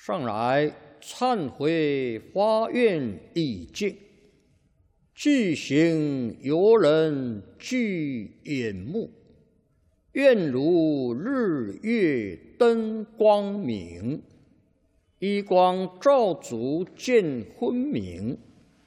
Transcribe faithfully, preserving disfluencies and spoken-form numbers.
上来忏悔发愿已尽，具行游人具眼目，愿如日月灯光明，一光照足见昏明。